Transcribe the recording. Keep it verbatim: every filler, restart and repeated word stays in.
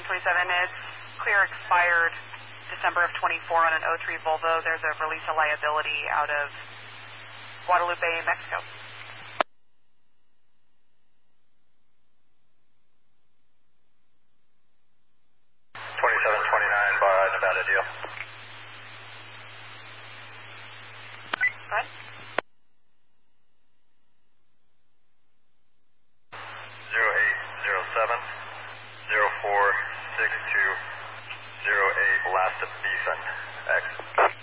twenty-seven, it's clear expired December of twenty-four on an oh three Volvo. There's a release of liability out of Guadalupe, Mexico. twenty-seven twenty-nine bar Nevada deal. Go ahead. zero eight zero seven zero four six two zero eight last of Beeson X.